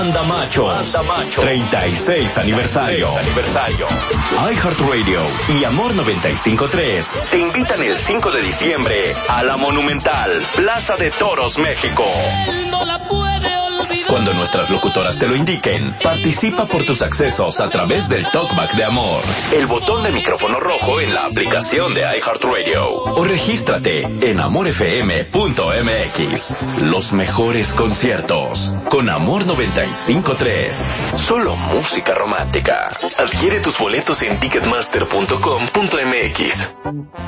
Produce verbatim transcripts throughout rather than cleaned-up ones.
Manda Machos. Manda Machos. treinta y seis aniversario. aniversario. iHeartRadio y Amor noventa y cinco punto tres te invitan el cinco de diciembre a la Monumental, Plaza de Toros, México. Él no la puede olvidar. Cuando nuestras locutoras te lo indiquen, participa por tus accesos a través del Talkback de Amor, el botón de micrófono rojo en la aplicación de iHeartRadio, o regístrate en amor f m punto m x. Los mejores conciertos con Amor noventa y cinco punto tres. Solo música romántica. Adquiere tus boletos en ticketmaster punto com punto m x.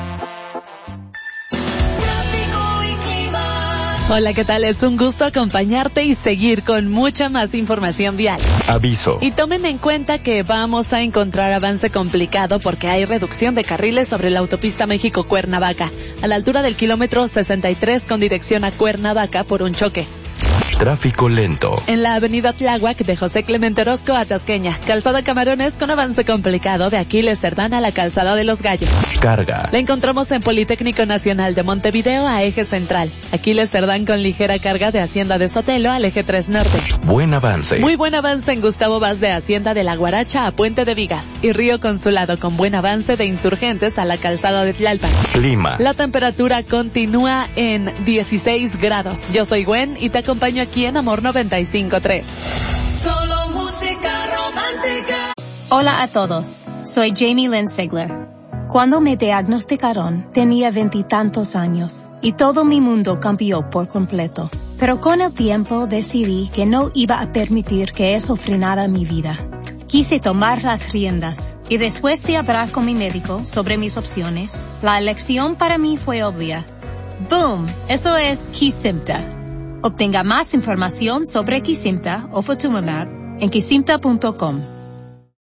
Hola, ¿qué tal? Es un gusto acompañarte y seguir con mucha más información vial. Aviso. Y tomen en cuenta que vamos a encontrar avance complicado porque hay reducción de carriles sobre la autopista México-Cuernavaca, a la altura del kilómetro sesenta y tres con dirección a Cuernavaca por un choque. Tráfico lento. En la avenida Tláhuac de José Clemente Orozco a Tasqueña, calzada Camarones con avance complicado de Aquiles Cerdán a la calzada de Los Gallos. Carga. La encontramos en Politécnico Nacional de Montevideo a Eje Central. Aquiles Cerdán con ligera carga de Hacienda de Sotelo al Eje tres Norte. Buen avance. Muy buen avance en Gustavo Vaz de Hacienda de La Guaracha a Puente de Vigas. Y Río Consulado con buen avance de Insurgentes a la calzada de Tlalpan. Clima. La temperatura continúa en dieciséis grados. Yo soy Gwen y te acompaño aquí en Amor noventa y cinco punto tres. Solo música romántica. Hola a todos, soy Jamie Lynn Sigler. Cuando me diagnosticaron, tenía veintitantos años y todo mi mundo cambió por completo. Pero con el tiempo decidí que no iba a permitir que eso frenara mi vida. Quise tomar las riendas y después de hablar con mi médico sobre mis opciones, la elección para mí fue obvia. ¡Boom! Eso es Kesimpta. Obtenga más información sobre Kesimpta o Ofatumumab en kesimpta punto com.